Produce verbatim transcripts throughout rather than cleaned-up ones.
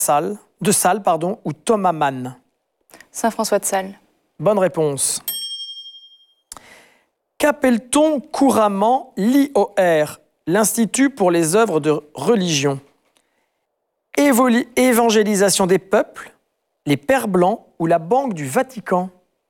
Sales, de Sales pardon, ou Thomas Mann? Saint-François de Sales. Bonne réponse. Qu'appelle-t-on couramment l'I O R, l'Institut pour les œuvres de religion? Évoli- Évangélisation des peuples, les Pères Blancs ou la Banque du Vatican?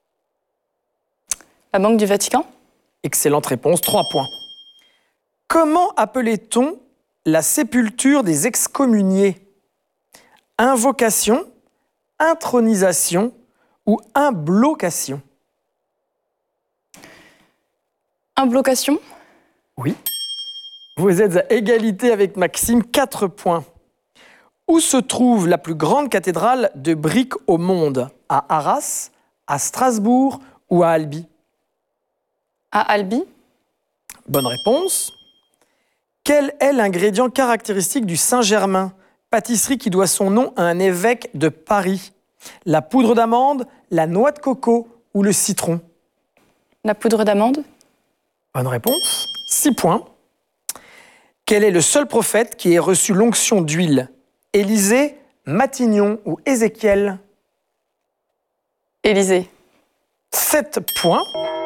La Banque du Vatican? Excellente réponse, trois points. Comment appelait-on la sépulture des excommuniés? Invocation, intronisation ou imblocation? Imblocation? Oui. Vous êtes à égalité avec Maxime, quatre points. Où se trouve la plus grande cathédrale de briques au monde? À Arras, à Strasbourg ou à Albi? À Albi? Bonne réponse. Quel est l'ingrédient caractéristique du Saint-Germain, pâtisserie qui doit son nom à un évêque de Paris? La poudre d'amande, la noix de coco ou le citron? La poudre d'amande? Bonne réponse. Six points. Quel est le seul prophète qui ait reçu l'onction d'huile? Élisée, Matignon ou Ézéchiel? Élysée. Sept points.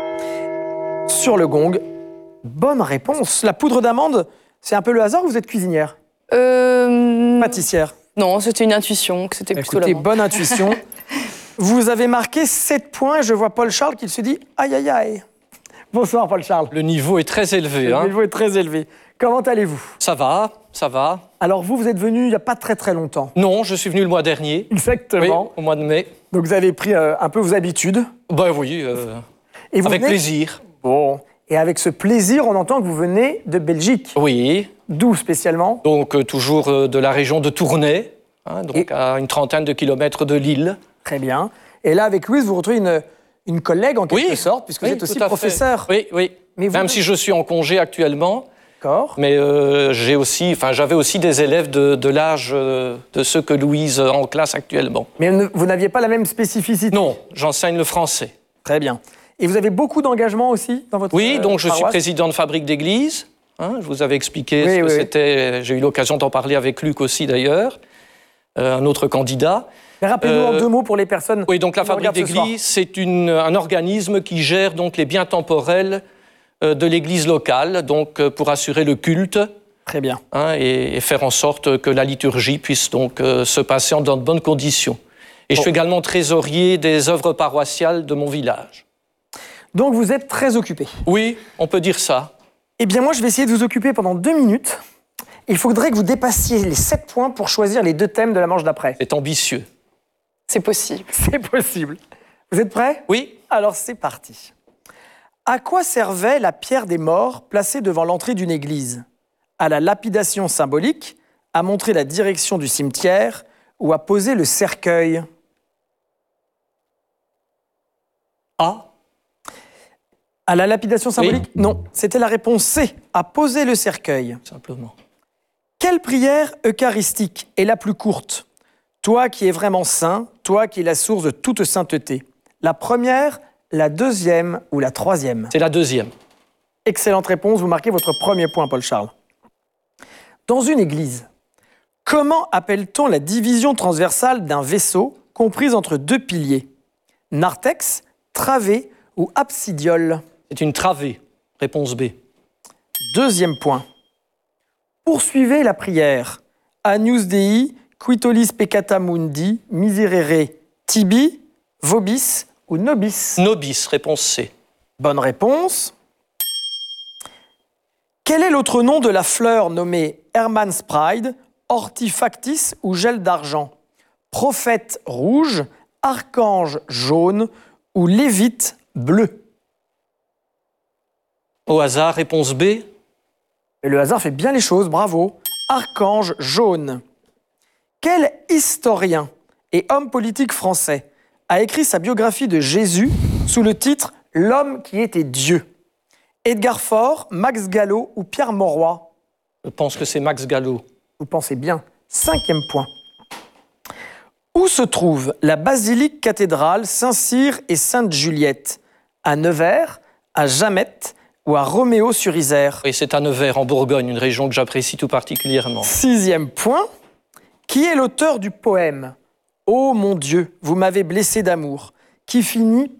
Sur le gong, bonne réponse. La poudre d'amande, c'est un peu le hasard ou vous êtes cuisinière? Euh... Pâtissière? Non, c'était une intuition, que c'était plutôt Écoutez, l'amande. bonne intuition. Vous avez marqué sept points et je vois Paul Charles qui se dit « Aïe, aïe, aïe ». Bonsoir Paul Charles. Le niveau est très élevé. Le hein. niveau est très élevé. Comment allez-vous? Ça va, ça va. Alors vous, vous êtes venu il n'y a pas très très longtemps. Non, je suis venu le mois dernier. Exactement. Oui, au mois de mai. Donc vous avez pris euh, un peu vos habitudes. Ben oui, euh, Et vous avec venez... plaisir. Bon. Et avec ce plaisir, on entend que vous venez de Belgique. Oui, D'où spécialement? donc euh, toujours euh, de la région de Tournai, hein, donc Et- à une trentaine de kilomètres de Lille. Très bien. Et là, avec Louise, vous retrouvez une, une collègue en quelque Oui. sorte, puisque Oui, vous êtes aussi tout à fait. professeur. Oui, oui. Mais vous- Même si je suis en congé actuellement, D'accord. mais euh, j'ai aussi, enfin, j'avais aussi des élèves de, de l'âge euh, de ceux que Louise a en classe actuellement. Mais ne- vous n'aviez pas la même spécificité. Non, j'enseigne le français. Très bien. Et vous avez beaucoup d'engagement aussi dans votre Oui, euh, donc je suis paroisse? président de fabrique d'église. Hein, je vous avais expliqué Oui, ce que oui, oui. c'était. J'ai eu l'occasion d'en parler avec Luc aussi d'ailleurs, euh, un autre candidat. Mais rappelez-nous en Euh, deux mots pour les personnes. Oui, donc la qui nous fabrique regardent ce soir. d'église, c'est une- un organisme qui gère donc les biens temporels euh, de l'église locale, donc euh, pour assurer le culte Très bien. hein, et, et faire en sorte que la liturgie puisse donc euh, se passer dans de bonnes conditions. Et Bon. je suis également trésorier des œuvres paroissiales de mon village. Donc vous êtes très occupé. Oui, on peut dire ça. Eh bien moi, je vais essayer de vous occuper pendant deux minutes. Il faudrait que vous dépassiez les sept points pour choisir les deux thèmes de la manche d'après. C'est ambitieux. C'est possible. C'est possible. Vous êtes prêts? Oui. Alors c'est parti. À quoi servait la pierre des morts placée devant l'entrée d'une église? À la lapidation symbolique, à montrer la direction du cimetière ou à poser le cercueil? A. À la lapidation symbolique? Non, c'était la réponse C, à poser le cercueil. Simplement. Quelle prière eucharistique est la plus courte? Toi qui es vraiment saint, toi qui es la source de toute sainteté. La première, la deuxième ou la troisième? C'est la deuxième. Excellente réponse, vous marquez votre premier point, Paul Charles. Dans une église, comment appelle-t-on la division transversale d'un vaisseau comprise entre deux piliers? Narthex, travée ou absidiole? C'est une travée. Réponse B. Deuxième point. Poursuivez la prière. Agnus Dei, quitolis peccata mundi, miserere tibi, vobis ou nobis? Nobis. Réponse C. Bonne réponse. Quel est l'autre nom de la fleur nommée Hermann's Pride, Hortifactis ou gel d'argent? Prophète rouge, archange jaune ou lévite bleu? Au hasard, réponse B. Et le hasard fait bien les choses, bravo. Archange jaune. Quel historien et homme politique français a écrit sa biographie de Jésus sous le titre « L'homme qui était Dieu » ? Edgar Faure, Max Gallo ou Pierre Mauroy? Je pense que c'est Max Gallo. Vous pensez bien. Cinquième point. Où se trouve la basilique cathédrale Saint-Cyr et Sainte-Juliette? À Nevers, à Jamette ou à Roméo-sur-Isère? Oui, c'est à Nevers, en Bourgogne, une région que j'apprécie tout particulièrement. Sixième point. Qui est l'auteur du poème « Ô mon Dieu, vous m'avez blessé d'amour » qui finit